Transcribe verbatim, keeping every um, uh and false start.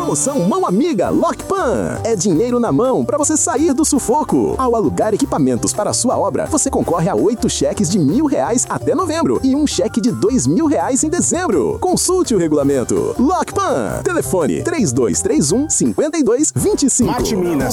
Promoção Mão Amiga Lockpan. É dinheiro na mão para você sair do sufoco. Ao alugar equipamentos para a sua obra, você concorre a oito cheques de mil reais até novembro e um cheque de dois mil reais em dezembro. Consulte o regulamento. Lockpan. Telefone três dois três um, cinco dois dois cinco. Mate Minas.